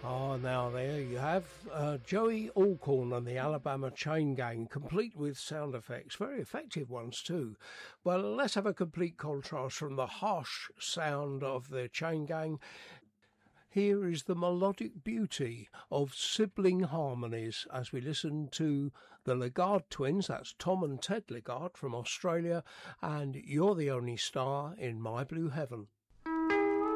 Ah, now there you have Joey Alcorn and the Alabama Chain Gang, complete with sound effects, very effective ones too. Well, let's have a complete contrast from the harsh sound of the Chain Gang. Here is the melodic beauty of sibling harmonies as we listen to the Legard twins, that's Tom and Ted Legard from Australia, and You're the Only Star in My Blue Heaven.